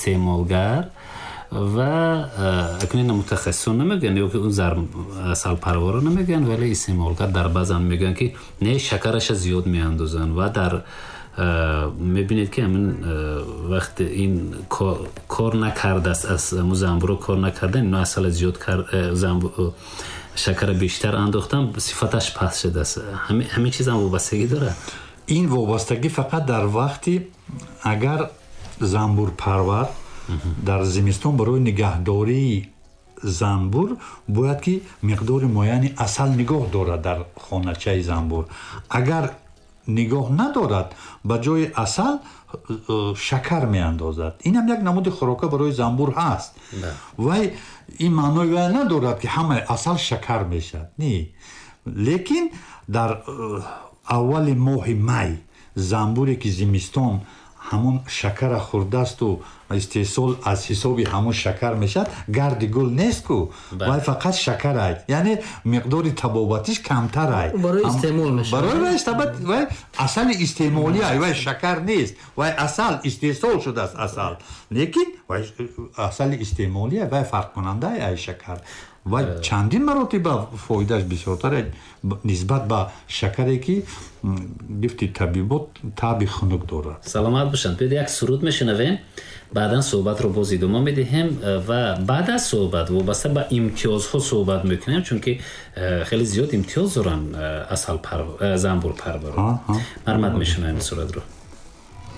истеъмолгар ва акунина мутахассисон намегӯянд ё ки он асалпарвора намегӯянд, вале истеъмолгар дар баъзан мегӯянд ки не шакараша зиёд меандозанд ва дар мебинед ки ҳамин вақти ин кор накардааст аз замбуро кор накарда ино асала зиёд шакара бештар андохтан сифаташ паст шудааст. ҳамин чиз ҳам вобастагӣ дорад. ин вобастагӣ фақат дар вақти агар замбурпарвар дар зимистон барои нигаҳдории замбур бояд ки миқдори муайяни асал нигоҳ дорад дар хоначаи замбур. агар нигоҳ надорад ба ҷои асал шакар меандозад. ин ҳам як намуди хӯрока барои замбур ҳаст. вай ин маънои вай надорад ки ҳамаи асал шакар мешавад. не, лекин дар аввали моҳи май замбуре ки зимистон ҳамон шакара хӯрдасту истеҳсол аз ҳисоби ҳамон шакар мешавад, гарди гул нест ку, вай фақат шакарай, яъне миқдори табобатиш камтарай, барои истеъмол мешавад. барои вай асали истеъмолия, вай шакар нест, вай асал истеҳсол шудааст асал, лекин вай асали истеъмолия вай фарқкунандаи ай шакар. вай чандин маротиба фоидааш бисёртар нисбат ба шакаре ки гифти табибот таби хунук дорад. саломат бошанд. биёед як суруд мешунавем, баъдан суҳбатро боз идома медиҳем ва баъд аз суҳбат вобаста ба имтиёзҳо суҳбат мекунем, чунки хеле зиёд имтиёз доранд замбурпарварон. марҳамат, мешунавем суратро.